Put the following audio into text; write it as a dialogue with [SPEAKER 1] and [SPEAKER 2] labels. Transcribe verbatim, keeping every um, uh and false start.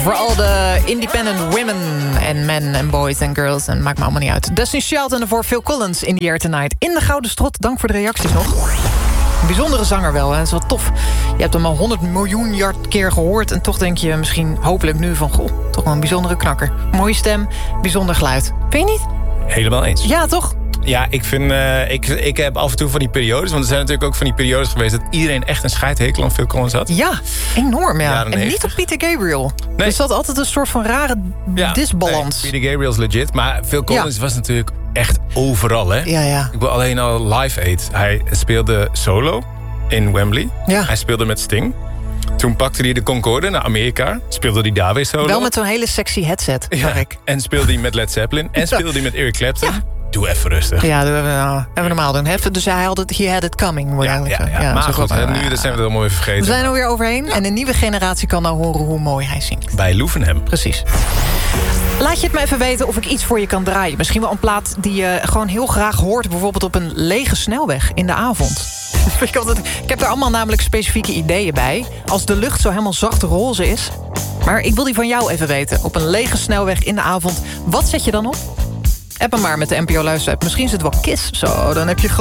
[SPEAKER 1] Voor al de independent women en men en boys en girls. En maakt me allemaal niet uit. Destiny Child en ervoor Phil Collins in The Air Tonight. In de Gouden Strot, dank voor de reacties nog. Een bijzondere zanger wel, hè? Dat is wel tof. Je hebt hem al honderd miljoen keer gehoord... en toch denk je misschien hopelijk nu van... goh, toch wel een bijzondere knakker. Mooie stem, bijzonder geluid. Vind je niet?
[SPEAKER 2] Helemaal eens.
[SPEAKER 1] Ja, toch?
[SPEAKER 2] Ja, ik vind, uh, ik, ik heb af en toe van die periodes... want er zijn natuurlijk ook van die periodes geweest... dat iedereen echt een scheidhekel aan Phil Collins had.
[SPEAKER 1] Ja, enorm, ja.
[SPEAKER 2] Jaren
[SPEAKER 1] En niet
[SPEAKER 2] negentig.
[SPEAKER 1] op Peter Gabriel.
[SPEAKER 2] Nee.
[SPEAKER 1] Dus dat altijd een soort van rare
[SPEAKER 2] Ja,
[SPEAKER 1] disbalans.
[SPEAKER 2] Nee, Peter Gabriel is legit, maar Phil Collins was natuurlijk echt overal, hè?
[SPEAKER 1] Ja, ja.
[SPEAKER 2] Ik wil alleen al Live Aid. Hij speelde solo in Wembley.
[SPEAKER 1] Ja.
[SPEAKER 2] Hij speelde met Sting. Toen pakte hij de Concorde naar Amerika. Speelde hij daar weer solo.
[SPEAKER 1] Wel met zo'n hele sexy headset,
[SPEAKER 2] ja.
[SPEAKER 1] zag ik.
[SPEAKER 2] En speelde hij met Led Zeppelin. En speelde hij met Eric Clapton.
[SPEAKER 1] Ja.
[SPEAKER 2] Doe even rustig.
[SPEAKER 1] Ja, dat hebben we, nou, hebben we normaal doen. He, dus hij had het, he had it coming. Moet
[SPEAKER 2] Ja,
[SPEAKER 1] eigenlijk
[SPEAKER 2] ja,
[SPEAKER 1] zeggen.
[SPEAKER 2] ja. Maar
[SPEAKER 1] zo
[SPEAKER 2] goed,
[SPEAKER 1] wel,
[SPEAKER 2] hè,
[SPEAKER 1] maar,
[SPEAKER 2] nu
[SPEAKER 1] ja.
[SPEAKER 2] zijn we het allemaal even vergeten.
[SPEAKER 1] We zijn er weer overheen. En de nieuwe generatie kan nou horen hoe mooi hij zingt.
[SPEAKER 2] Bij Loevenhem.
[SPEAKER 1] Precies. Laat je het me even weten of ik iets voor je kan draaien. Misschien wel een plaat die je gewoon heel graag hoort... bijvoorbeeld op een lege snelweg in de avond. Ik heb er allemaal namelijk specifieke ideeën bij. Als de lucht zo helemaal zacht roze is. Maar ik wil die van jou even weten. Op een lege snelweg in de avond. Wat zet je dan op? App hem maar met de N P O Luisterapp. Misschien is het wel Kiss. Zo, dan heb je geluk.